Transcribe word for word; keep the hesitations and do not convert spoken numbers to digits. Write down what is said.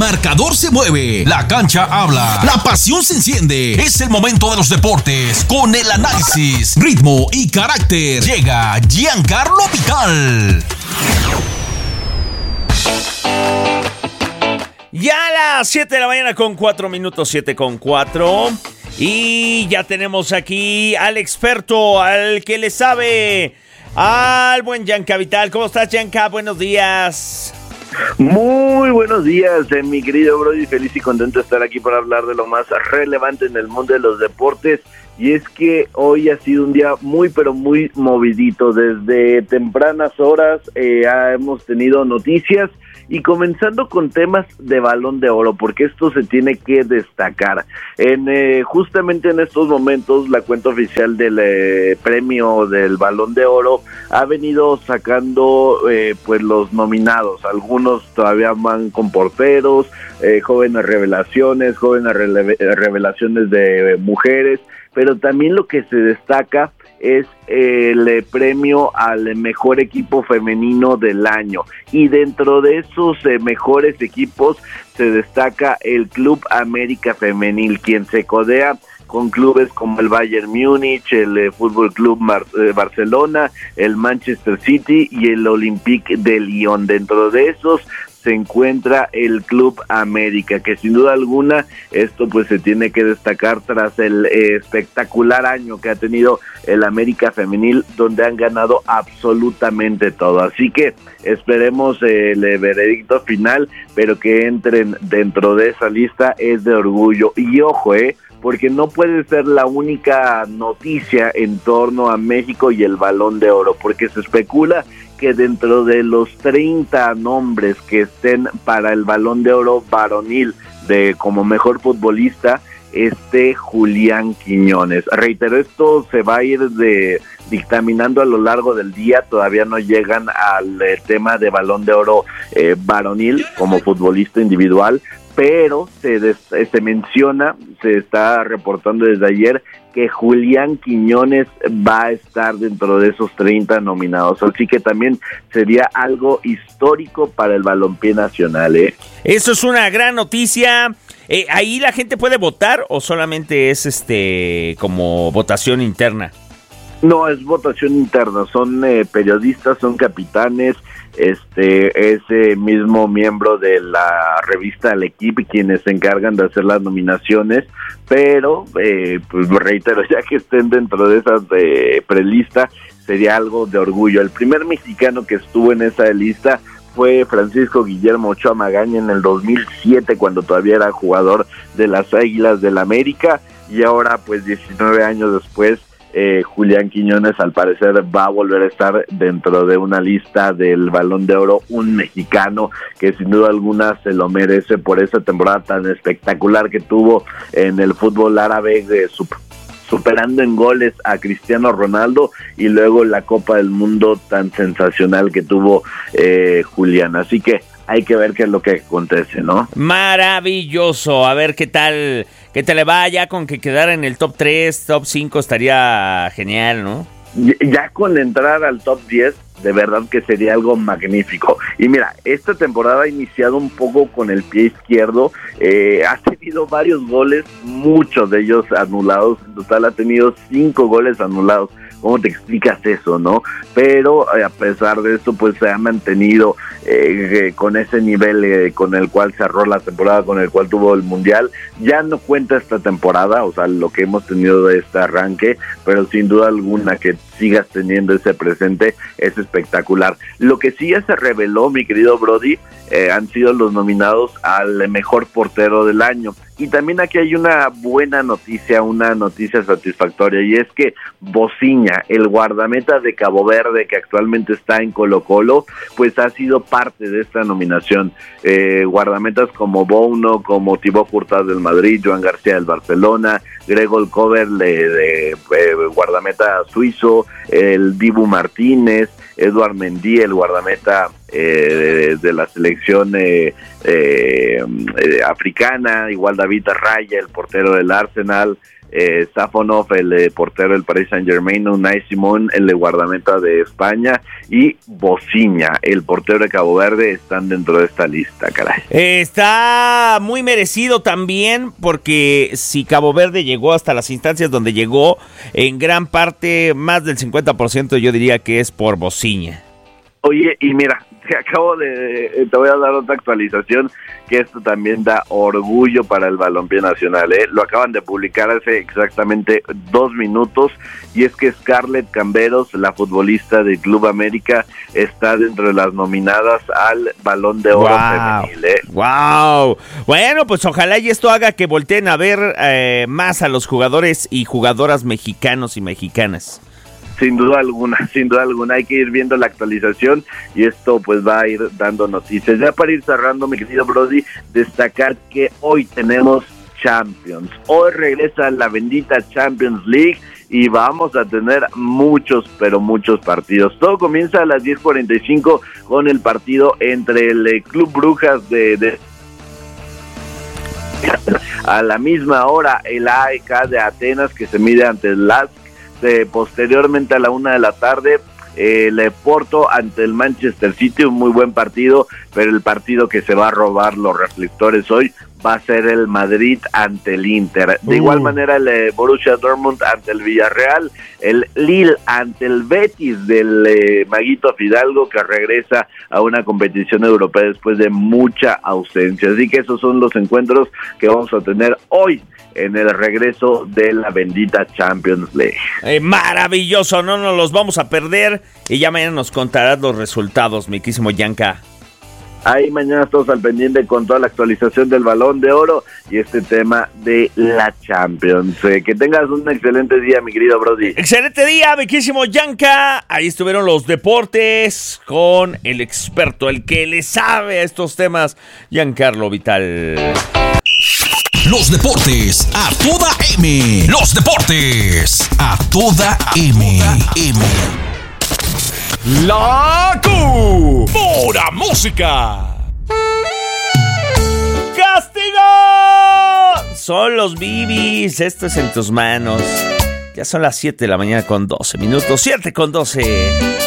marcador se mueve, la cancha habla, la pasión se enciende. Es el momento de los deportes con el análisis, ritmo y carácter. Llega Giancarlo Vital. Ya a las siete de la mañana con cuatro minutos, siete con cuatro. Y ya tenemos aquí al experto, al que le sabe, al buen Gianca Vital. ¿Cómo estás, Gianca? Buenos días. Muy buenos días, eh, mi querido Brody. Feliz y contento de estar aquí para hablar de lo más relevante en el mundo de los deportes. Y es que hoy ha sido un día muy, pero muy movidito. Desde tempranas horas eh, hemos tenido noticias. Y comenzando con temas de Balón de Oro, porque esto se tiene que destacar. En eh, justamente en estos momentos, la cuenta oficial del eh, premio del Balón de Oro ha venido sacando eh, pues los nominados. Algunos todavía van con porteros, eh, jóvenes revelaciones, jóvenes rele- revelaciones de mujeres, pero también lo que se destaca es el premio al mejor equipo femenino del año, y dentro de esos eh, mejores equipos se destaca el Club América Femenil, quien se codea con clubes como el Bayern Múnich, el eh, Fútbol Club Mar- eh, Barcelona, el Manchester City y el Olympique de Lyon. Dentro de esos se encuentra el Club América, que sin duda alguna esto pues se tiene que destacar tras el eh, espectacular año que ha tenido el América Femenil, donde han ganado absolutamente todo. Así que esperemos eh, el veredicto final, pero que entren dentro de esa lista es de orgullo. Y ojo, eh, porque no puede ser la única noticia en torno a México y el Balón de Oro, porque se especula que dentro de los treinta nombres que estén para el Balón de Oro varonil de como mejor futbolista esté Julián Quiñones. Reitero, esto se va a ir de dictaminando a lo largo del día. Todavía no llegan al eh, tema de Balón de Oro eh, varonil como futbolista individual, pero se, des, se menciona, se está reportando desde ayer que Julián Quiñones va a estar dentro de esos treinta nominados, así que también sería algo histórico para el balompié nacional, ¿eh? Eso es una gran noticia. Eh, ¿Ahí la gente puede votar o solamente es este como votación interna? No, es votación interna, son eh, periodistas, son capitanes, este ese mismo miembro de la revista El Equipo quienes se encargan de hacer las nominaciones, pero eh, pues reitero, ya que estén dentro de esas eh, prelista, sería algo de orgullo. El primer mexicano que estuvo en esa lista fue Francisco Guillermo Ochoa Magaña en el dos mil siete, cuando todavía era jugador de las Águilas del América, y ahora pues diecinueve años después, Eh, Julián Quiñones al parecer va a volver a estar dentro de una lista del Balón de Oro, un mexicano que sin duda alguna se lo merece por esa temporada tan espectacular que tuvo en el fútbol árabe, de super, superando en goles a Cristiano Ronaldo, y luego la Copa del Mundo tan sensacional que tuvo eh, Julián. Así que hay que ver qué es lo que acontece, ¿no? Maravilloso, a ver qué tal, qué tal le va. Ya con que quedara en el top tres, top cinco estaría genial, ¿no? Ya con entrar al top diez, de verdad que sería algo magnífico. Y mira, esta temporada ha iniciado un poco con el pie izquierdo, eh, ha tenido varios goles, muchos de ellos anulados, en total ha tenido cinco goles anulados. ¿Cómo te explicas eso, no? Pero eh, a pesar de eso, pues se ha mantenido eh, eh, con ese nivel eh, con el cual cerró la temporada, con el cual tuvo el Mundial. Ya no cuenta esta temporada, o sea, lo que hemos tenido de este arranque, pero sin duda alguna que sigas teniendo ese presente es espectacular. Lo que sí ya se reveló, mi querido Brody, eh, han sido los nominados al mejor portero del año. Y también aquí hay una buena noticia, una noticia satisfactoria, y es que Bociña, el guardameta de Cabo Verde que actualmente está en Colo-Colo, pues ha sido parte de esta nominación. Eh, guardametas como Bono, como Thibaut Courtois del Madrid, Joan García del Barcelona, Gregor Kobel de, de eh, guardameta suizo, el Dibu Martínez, Eduard Mendy, el guardameta eh, de, de la selección eh, eh, eh, africana, igual David Raya, el portero del Arsenal, eh, Safonov, el eh, portero del Paris Saint-Germain, Unai Simón, el de guardameta de España, y Bociña, el portero de Cabo Verde, están dentro de esta lista, caray. Está muy merecido también, porque si Cabo Verde llegó hasta las instancias donde llegó, en gran parte, más del cincuenta por ciento yo diría que es por Bociña. Oye, y mira, te acabo de, te voy a dar otra actualización, que esto también da orgullo para el balompié nacional, ¿eh? Lo acaban de publicar hace exactamente dos minutos, y es que Scarlett Camberos, la futbolista del Club América, está dentro de las nominadas al Balón de Oro wow. femenil, ¿eh? ¡Wow! Bueno, pues ojalá y esto haga que volteen a ver eh, más a los jugadores y jugadoras mexicanos y mexicanas. Sin duda alguna, sin duda alguna, hay que ir viendo la actualización y esto pues va a ir dando noticias. Ya para ir cerrando, mi querido Brody, destacar que hoy tenemos Champions. Hoy regresa la bendita Champions League y vamos a tener muchos, pero muchos partidos. Todo comienza a las diez cuarenta y cinco con el partido entre el eh, Club Brujas de... de a la misma hora el A E K de Atenas, que se mide ante el Lask. Eh, posteriormente a la una de la tarde eh, el Porto ante el Manchester City, un muy buen partido, pero el partido que se va a robar los reflectores hoy va a ser el Madrid ante el Inter. De uh. igual manera el eh, Borussia Dortmund ante el Villarreal, el Lille ante el Betis del eh, Maguito Fidalgo, que regresa a una competición europea después de mucha ausencia. Así que esos son los encuentros que vamos a tener hoy en el regreso de la bendita Champions League. Eh, maravilloso, no nos los vamos a perder y ya mañana nos contarás los resultados, mi quísimo Yanka. Ahí mañana todos al pendiente con toda la actualización del Balón de Oro y este tema de la Champions. Eh, que tengas un excelente día, mi querido Brody. Excelente día, mi quísimo Yanka. Ahí estuvieron los deportes con el experto, el que le sabe a estos temas, Giancarlo Vital. Los deportes a toda M. Los deportes a toda M. M. La Q. Pura música. ¡Castigo! Son los bibis. Esto es en tus manos. Ya son las siete de la mañana con doce minutos. siete con doce.